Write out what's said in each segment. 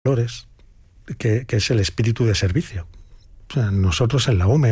valores, que es el espíritu de servicio. O sea, nosotros en la UME,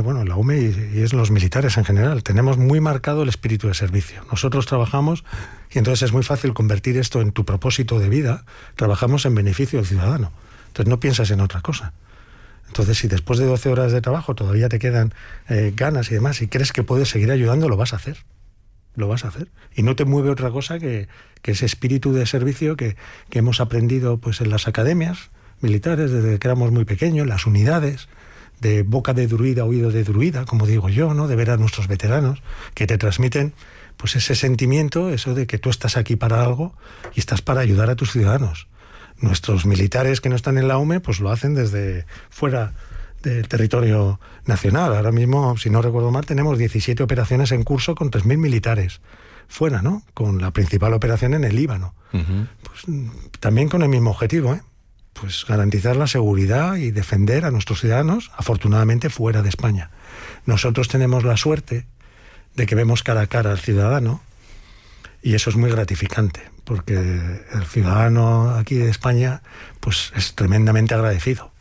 y es los militares en general, tenemos muy marcado el espíritu de servicio. Nosotros trabajamos, y entonces es muy fácil convertir esto en tu propósito de vida, trabajamos en beneficio del ciudadano. Entonces no piensas en otra cosa. Entonces, si después de 12 horas de trabajo todavía te quedan ganas y demás, y crees que puedes seguir ayudando, lo vas a hacer. Lo vas a hacer. Y no te mueve otra cosa que ese espíritu de servicio que hemos aprendido pues en las academias militares desde que éramos muy pequeños, las unidades, de boca de druida, oído de druida, como digo yo, ¿no? De ver a nuestros veteranos, que te transmiten pues ese sentimiento, eso de que tú estás aquí para algo y estás para ayudar a tus ciudadanos. Nuestros militares que no están en la UME, pues lo hacen desde fuera del territorio nacional. Ahora mismo, si no recuerdo mal, tenemos 17 operaciones en curso con 3.000 militares fuera, ¿no? Con la principal operación en el Líbano. Uh-huh. Pues también con el mismo objetivo, pues garantizar la seguridad y defender a nuestros ciudadanos, afortunadamente fuera de España. Nosotros tenemos la suerte de que vemos cara a cara al ciudadano y eso es muy gratificante, porque el ciudadano aquí de España pues es tremendamente agradecido,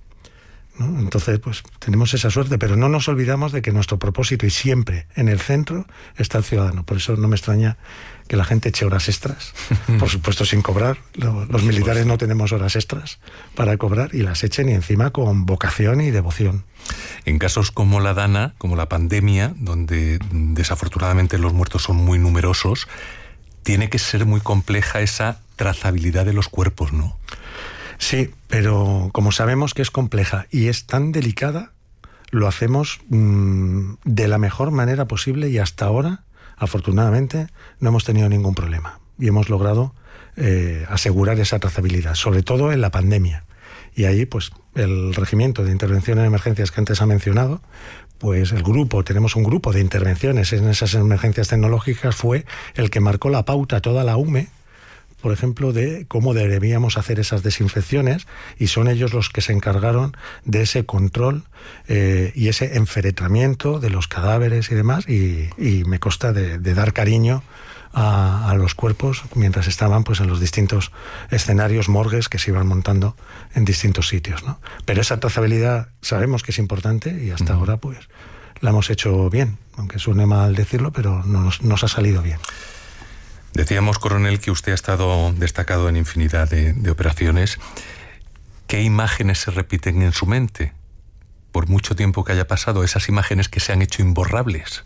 ¿no? Entonces pues tenemos esa suerte, pero no nos olvidamos de que nuestro propósito, y siempre en el centro, está el ciudadano. Por eso no me extraña que la gente eche horas extras, por supuesto sin cobrar. Los militares no tenemos horas extras para cobrar, y las echen, y encima con vocación y devoción. En casos como la Dana, como la pandemia, donde desafortunadamente los muertos son muy numerosos, tiene que ser muy compleja esa trazabilidad de los cuerpos, ¿no? Sí, pero como sabemos que es compleja y es tan delicada, lo hacemos de la mejor manera posible, y hasta ahora, afortunadamente, no hemos tenido ningún problema y hemos logrado asegurar esa trazabilidad, sobre todo en la pandemia. Y ahí, pues, el Regimiento de Intervención en Emergencias que antes ha mencionado, pues tenemos un grupo de intervenciones en esas emergencias tecnológicas, fue el que marcó la pauta a toda la UME, por ejemplo, de cómo debíamos hacer esas desinfecciones, y son ellos los que se encargaron de ese control y ese enferetramiento de los cadáveres y demás, y me consta de dar cariño a los cuerpos mientras estaban pues en los distintos escenarios, morgues que se iban montando en distintos sitios, ¿no? Pero esa trazabilidad sabemos que es importante, y hasta ahora pues la hemos hecho bien, aunque suene mal decirlo, pero nos ha salido bien. Decíamos, coronel, que usted ha estado destacado en infinidad de operaciones. ¿Qué imágenes se repiten en su mente? Por mucho tiempo que haya pasado, esas imágenes que se han hecho imborrables.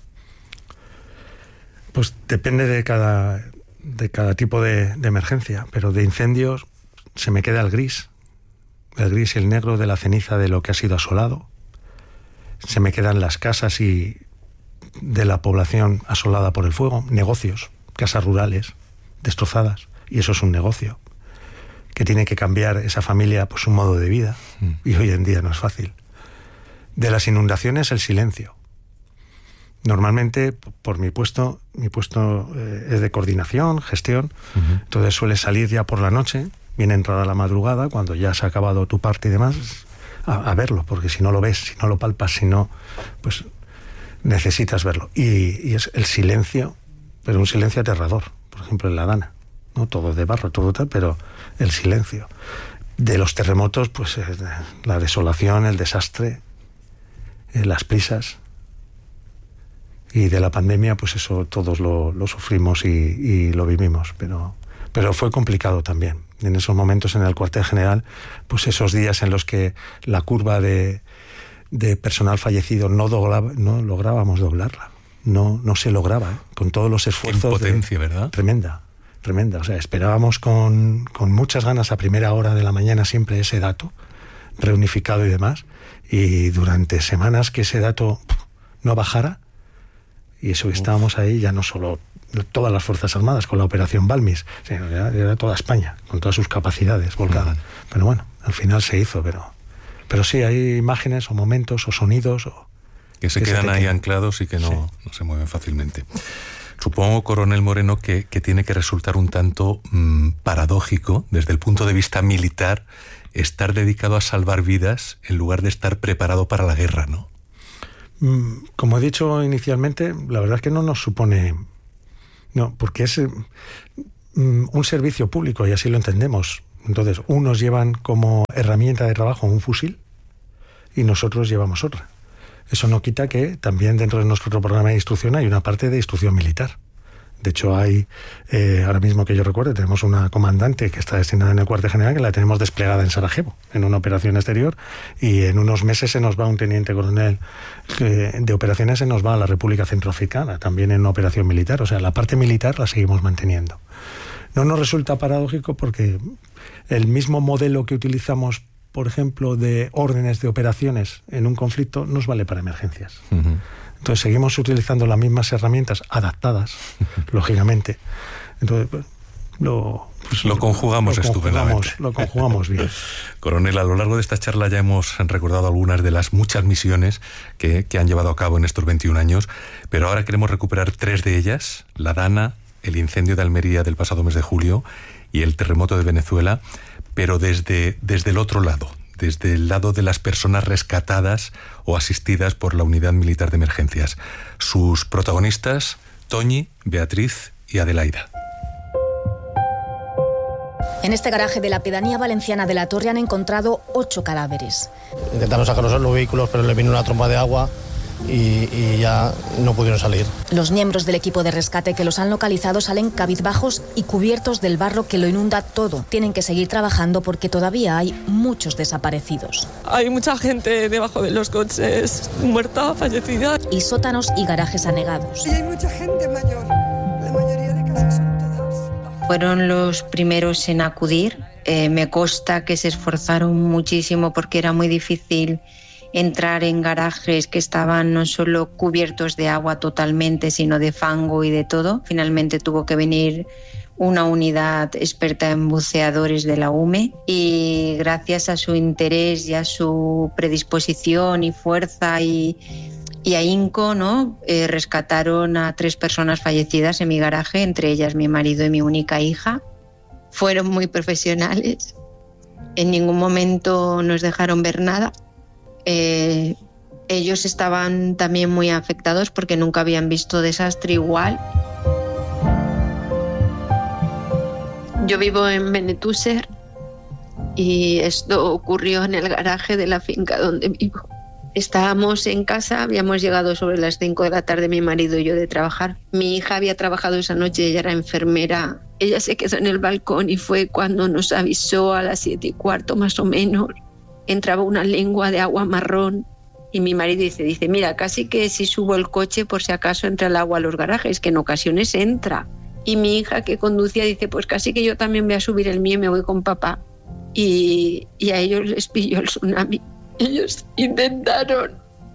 Pues depende de cada tipo de emergencia, pero de incendios se me queda el gris y el negro de la ceniza de lo que ha sido asolado. Se me quedan las casas y de la población asolada por el fuego, negocios, casas rurales destrozadas, y eso es un negocio que tiene que cambiar esa familia pues un modo de vida, y hoy en día no es fácil. De las inundaciones, el silencio. Normalmente, por mi puesto es de coordinación, gestión, entonces suele salir ya por la noche, viene entrada la madrugada, cuando ya se ha acabado tu parte y demás, a verlo, porque si no lo ves, si no lo palpas, si no, pues necesitas verlo. Y es el silencio, pero un silencio aterrador, por ejemplo en la Dana, ¿no? Todo de barro, todo tal, pero el silencio. De los terremotos, pues la desolación, el desastre, las prisas. Y de la pandemia, pues eso todos lo sufrimos y lo vivimos, pero fue complicado también. En esos momentos en el cuartel general, pues esos días en los que la curva de personal fallecido no lográbamos doblarla. No se lograba, con todos los esfuerzos. Qué impotencia, ¿verdad? Tremenda. O sea, esperábamos con muchas ganas a primera hora de la mañana siempre ese dato reunificado y demás, y durante semanas que ese dato no bajara, y eso estábamos ahí, ya no solo todas las Fuerzas Armadas con la operación Balmis, sino era toda España, con todas sus capacidades volcadas. Pero bueno, al final se hizo, pero sí hay imágenes o momentos o sonidos que se quedan ahí anclados y que no se mueven fácilmente. Supongo, coronel Moreno, que tiene que resultar un tanto paradójico, desde el punto de vista militar, estar dedicado a salvar vidas en lugar de estar preparado para la guerra, ¿no? Como he dicho inicialmente, la verdad es que no nos supone... No, porque es un servicio público, y así lo entendemos. Entonces, unos llevan como herramienta de trabajo un fusil y nosotros llevamos otra. Eso no quita que también dentro de nuestro programa de instrucción hay una parte de instrucción militar. De hecho, hay, ahora mismo que yo recuerde, tenemos una comandante que está destinada en el cuartel general que la tenemos desplegada en Sarajevo, en una operación exterior, y en unos meses se nos va un teniente coronel de operaciones, se nos va a la República Centroafricana, también en una operación militar. O sea, la parte militar la seguimos manteniendo. No nos resulta paradójico porque el mismo modelo que utilizamos, por ejemplo, de órdenes de operaciones en un conflicto, nos vale para emergencias. Uh-huh. Entonces seguimos utilizando las mismas herramientas adaptadas, lógicamente. Entonces, lo conjugamos estupendamente. Lo conjugamos bien. Coronel, a lo largo de esta charla ya hemos recordado algunas de las muchas misiones que han llevado a cabo en estos 21 años, pero ahora queremos recuperar 3 de ellas: la Dana, el incendio de Almería del pasado mes de julio y el terremoto de Venezuela, pero desde el otro lado, desde el lado de las personas rescatadas o asistidas por la Unidad Militar de Emergencias. Sus protagonistas, Toñi, Beatriz y Adelaida. En este garaje de la pedanía valenciana de La Torre han encontrado 8 cadáveres. Intentaron sacarlos en los vehículos, pero le vino una tromba de agua y ya no pudieron salir. Los miembros del equipo de rescate que los han localizado salen cabizbajos y cubiertos del barro que lo inunda todo. Tienen que seguir trabajando porque todavía hay muchos desaparecidos. Hay mucha gente debajo de los coches, muerta, fallecida. Y sótanos y garajes anegados. Y hay mucha gente mayor. La mayoría de casas son todas. Fueron los primeros en acudir. Me consta que se esforzaron muchísimo porque era muy difícil entrar en garajes que estaban no solo cubiertos de agua totalmente, sino de fango y de todo. Finalmente tuvo que venir una unidad experta en buceadores de la UME y gracias a su interés y a su predisposición y fuerza y ahínco, ¿no? Rescataron a 3 personas fallecidas en mi garaje, entre ellas mi marido y mi única hija. Fueron muy profesionales, en ningún momento nos dejaron ver nada. Ellos estaban también muy afectados porque nunca habían visto desastre igual. Yo vivo en Benetúser y esto ocurrió en el garaje de la finca donde vivo. Estábamos en casa, habíamos llegado sobre las 5 de la tarde mi marido y yo de trabajar. Mi hija había trabajado esa noche, ella era enfermera. Ella se quedó en el balcón y fue cuando nos avisó a las 7:15 más o menos. Entraba una lengua de agua marrón y mi marido dice, mira, casi que si subo el coche por si acaso entra el agua a los garajes, que en ocasiones entra. Y mi hija que conducía dice, pues casi que yo también voy a subir el mío y me voy con papá. Y a ellos les pilló el tsunami. Ellos intentaron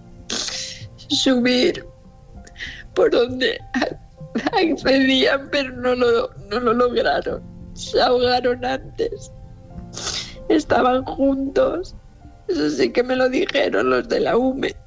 subir por donde accedían, pero no lo lograron. Se ahogaron antes. Estaban juntos. Eso sí que me lo dijeron los de la UME.